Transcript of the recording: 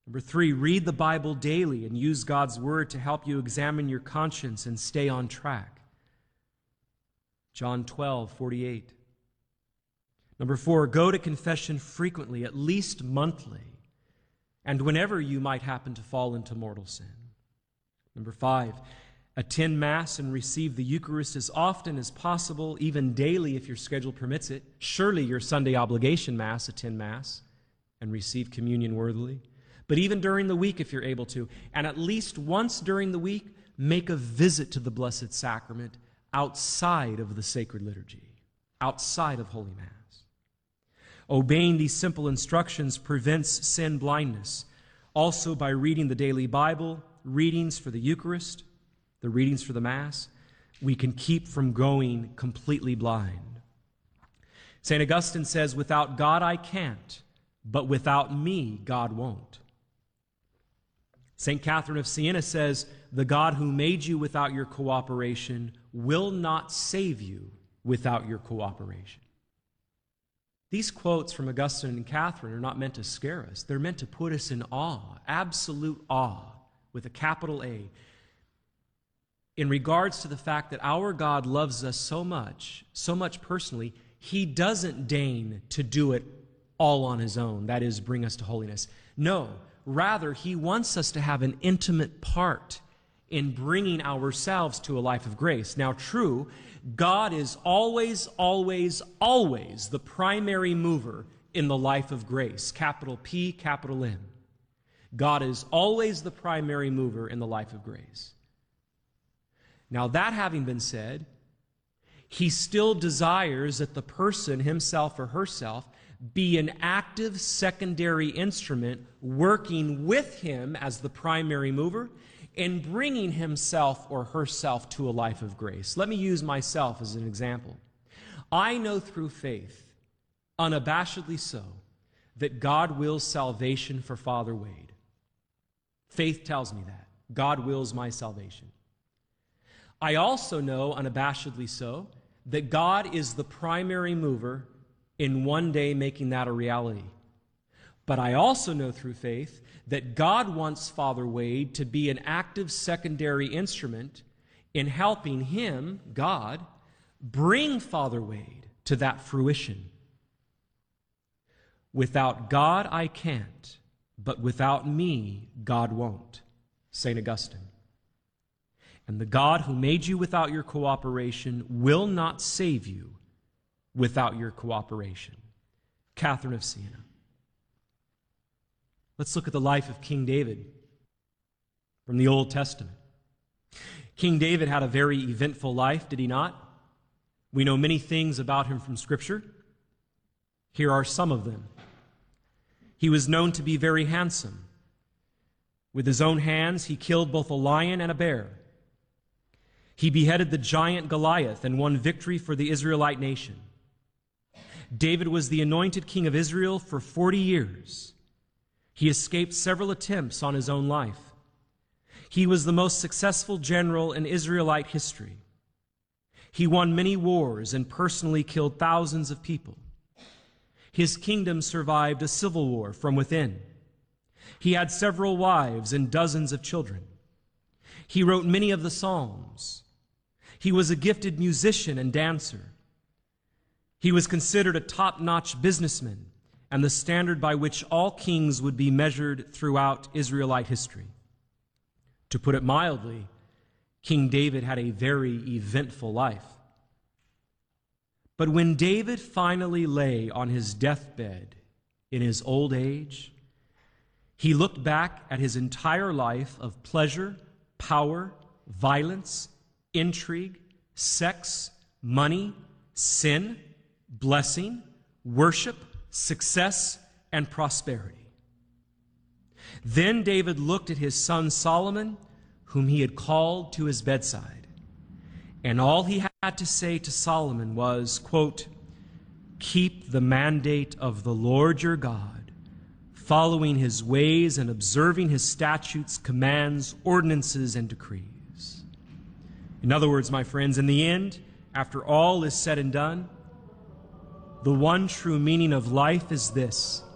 Number 3, read the Bible daily and use God's Word to help you examine your conscience and stay on track. John 12:48. Number 4, go to confession frequently, at least monthly, and whenever you might happen to fall into mortal sin. Number 5, attend Mass and receive the Eucharist as often as possible, even daily if your schedule permits it. Surely your Sunday obligation Mass, attend Mass and receive communion worthily. But even during the week if you're able to, and at least once during the week, make a visit to the Blessed Sacrament outside of the sacred liturgy, outside of Holy Mass. Obeying these simple instructions prevents sin blindness. Also, by reading the daily Bible, readings for the Eucharist, the readings for the Mass, we can keep from going completely blind. St. Augustine says, without God I can't, but without me God won't. St. Catherine of Siena says, the God who made you without your cooperation will not save you without your cooperation. These quotes from Augustine and Catherine are not meant to scare us. They're meant to put us in awe, absolute awe, with a capital A, in regards to the fact that our God loves us so much personally, He doesn't deign to do it all on His own, that is, bring us to holiness. No, rather, He wants us to have an intimate part in bringing ourselves to a life of grace. Now, true, God is always the primary mover in the life of grace. Capital P, capital M. God is always the primary mover in the life of grace. Now, that having been said, He still desires that the person, himself or herself, be an active secondary instrument working with Him as the primary mover in bringing himself or herself to a life of grace. Let me use myself as an example. I know through faith, unabashedly so, that God wills salvation for Father Wade. Faith tells me that. God wills my salvation. I also know, unabashedly so, that God is the primary mover in one day making that a reality. But I also know through faith that God wants Father Wade to be an active secondary instrument in helping Him, God, bring Father Wade to that fruition. Without God I can't, but without me God won't. St. Augustine. And the God who made you without your cooperation will not save you without your cooperation. Catherine of Siena. Let's look at the life of King David from the Old Testament. King David had a very eventful life, did he not? We know many things about him from Scripture. Here are some of them. He was known to be very handsome. With his own hands, he killed both a lion and a bear. He beheaded the giant Goliath and won victory for the Israelite nation. David was the anointed king of Israel for 40 years. He escaped several attempts on his own life. He was the most successful general in Israelite history. He won many wars and personally killed thousands of people. His kingdom survived a civil war from within. He had several wives and dozens of children. He wrote many of the Psalms. He was a gifted musician and dancer. He was considered a top-notch businessman and the standard by which all kings would be measured throughout Israelite history. To put it mildly, King David had a very eventful life. But when David finally lay on his deathbed in his old age, he looked back at his entire life of pleasure, power, violence, intrigue, sex, money, sin, blessing, worship, success, and prosperity. Then David looked at his son Solomon, whom he had called to his bedside. And all he had to say to Solomon was, quote, "Keep the mandate of the Lord your God, following His ways and observing His statutes, commands, ordinances, and decrees." In other words, my friends, in the end, after all is said and done, the one true meaning of life is this: